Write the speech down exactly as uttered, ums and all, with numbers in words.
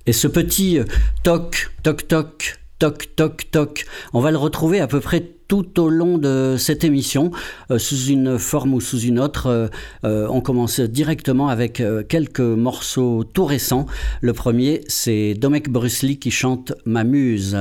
Et ce petit toc, toc, toc, toc, toc, toc, on va le retrouver à peu près tout au long de cette émission, euh, sous une forme ou sous une autre. Euh, euh, on commence directement avec euh, quelques morceaux tout récents. Le premier, c'est Domek Bruce Lee qui chante « Ma muse ».